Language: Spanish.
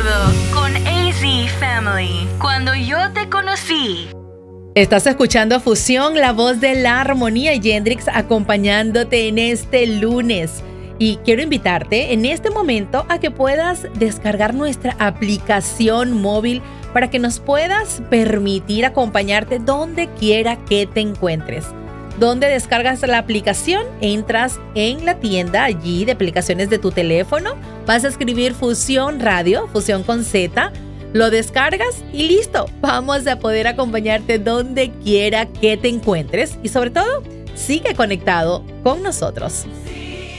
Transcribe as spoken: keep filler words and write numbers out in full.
Absurdo con A Z Family. Cuando yo te conocí. Estás escuchando Fusión, la voz de la armonía, y Hendrix acompañándote en este lunes. Y quiero invitarte en este momento a que puedas descargar nuestra aplicación móvil para que nos puedas permitir acompañarte donde quiera que te encuentres. ¿Dónde descargas la aplicación? Entras en la tienda allí de aplicaciones de tu teléfono, vas a escribir Fusión Radio, Fusión con Z, lo descargas y listo. Vamos a poder acompañarte donde quiera que te encuentres y sobre todo, sigue conectado con nosotros.